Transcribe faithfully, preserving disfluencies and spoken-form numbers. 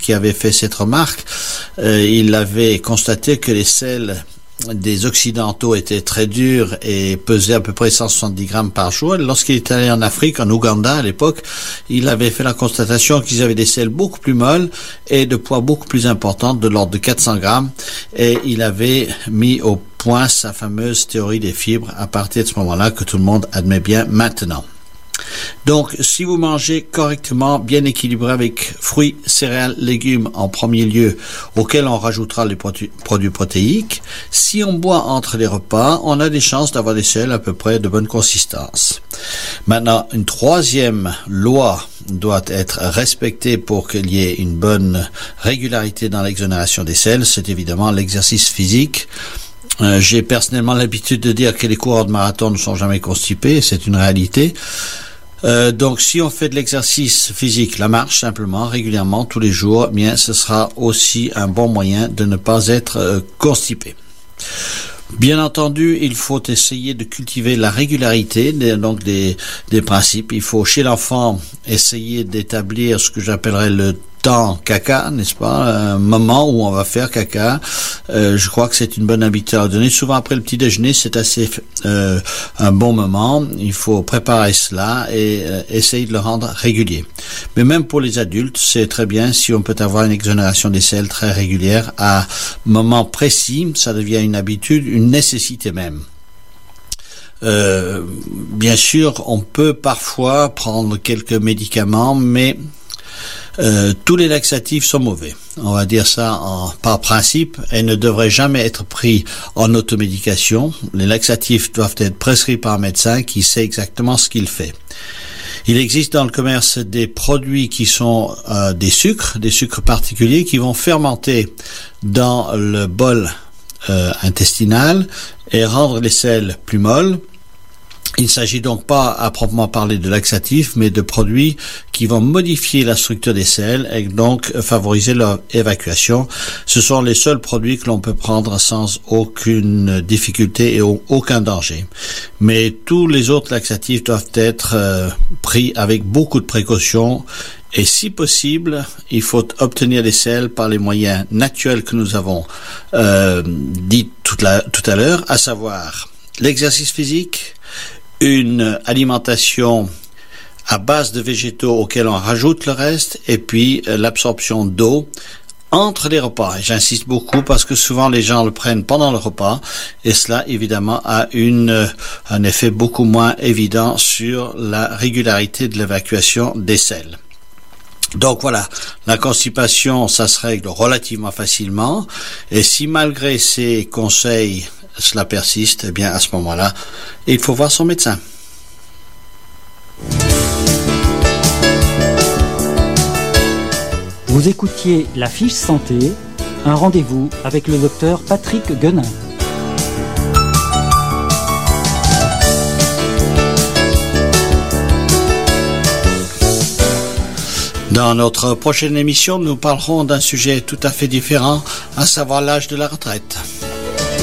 qui avait fait cette remarque. Euh, il avait constaté que les sels des Occidentaux étaient très durs et pesaient à peu près cent soixante-dix grammes par jour. Lorsqu'il est allé en Afrique, en Ouganda à l'époque, il avait fait la constatation qu'ils avaient des sels beaucoup plus molles et de poids beaucoup plus important, de l'ordre de quatre cents grammes. Et il avait mis au point sa fameuse théorie des fibres à partir de ce moment-là que tout le monde admet bien maintenant. Donc, si vous mangez correctement, bien équilibré avec fruits, céréales, légumes en premier lieu, auxquels on rajoutera les produits, produits protéiques, si on boit entre les repas, on a des chances d'avoir des sels à peu près de bonne consistance. Maintenant, une troisième loi doit être respectée pour qu'il y ait une bonne régularité dans l'exonération des sels, c'est évidemment l'exercice physique. Euh, j'ai personnellement l'habitude de dire que les coureurs de marathon ne sont jamais constipés, c'est une réalité. Euh, donc, si on fait de l'exercice physique, la marche simplement, régulièrement, tous les jours, eh bien, ce sera aussi un bon moyen de ne pas être euh, constipé. Bien entendu, il faut essayer de cultiver la régularité, des, donc des, des principes. Il faut, chez l'enfant, essayer d'établir ce que j'appellerais le temps caca, n'est-ce pas, un moment où on va faire caca. Euh, je crois que c'est une bonne habitude à donner. Souvent après le petit déjeuner, c'est assez euh, un bon moment. Il faut préparer cela et euh, essayer de le rendre régulier. Mais même pour les adultes, c'est très bien si on peut avoir une exonération des sels très régulière à moment précis. Ça devient une habitude, une nécessité même. Euh, bien sûr, on peut parfois prendre quelques médicaments, mais Euh, tous les laxatifs sont mauvais. On va dire ça en, par principe et ne devraient jamais être pris en automédication. Les laxatifs doivent être prescrits par un médecin qui sait exactement ce qu'il fait. Il existe dans le commerce des produits qui sont euh, des sucres, des sucres particuliers qui vont fermenter dans le bol euh, intestinal et rendre les sels plus molles. Il ne s'agit donc pas à proprement parler de laxatifs, mais de produits qui vont modifier la structure des sels et donc favoriser leur évacuation. Ce sont les seuls produits que l'on peut prendre sans aucune difficulté et aucun danger. Mais tous les autres laxatifs doivent être euh, pris avec beaucoup de précautions. Et si possible, il faut obtenir les sels par les moyens naturels que nous avons euh, dit tout, la, tout à l'heure, à savoir l'exercice physique, une alimentation à base de végétaux auxquels on rajoute le reste, et puis euh, l'absorption d'eau entre les repas. Et j'insiste beaucoup parce que souvent les gens le prennent pendant le repas, et cela évidemment a une, euh, un effet beaucoup moins évident sur la régularité de l'évacuation des sels. Donc voilà, la constipation, ça se règle relativement facilement, et si malgré ces conseils, cela persiste, eh bien à ce moment-là, il faut voir son médecin. Vous écoutiez La Fiche Santé, un rendez-vous avec le docteur Patrick Guenin. Dans notre prochaine émission, nous parlerons d'un sujet tout à fait différent, à savoir l'âge de la retraite.